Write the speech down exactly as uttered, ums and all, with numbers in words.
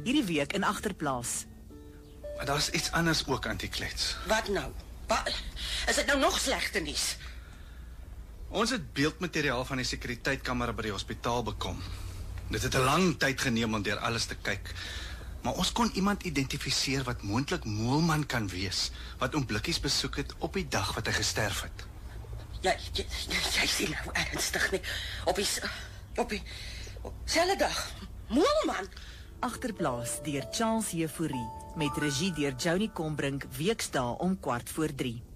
Hierdie week in Agterplaas. Maar daar's iets anders ook, Auntie Klets. Wat nou? Wat? Is dit nou nog slegte nuus? Ons het beeldmateriaal van die sekuriteitkamera by die hospitaal bekom. Dit het 'n lang tyd geneem om deur alles te kyk. Maar ons kon iemand identifiseer wat moontlik Moelman kan wees, wat oom Blikkies besoek het op die dag wat hy gesterf het. Jy, jy, jy sien nou ernstig nie. Op die, op die, op selfe dag. Moelman. Agterplaas deur Charles Jefouri met regie deur Joni Combrink, weksdae om kwart voor drie.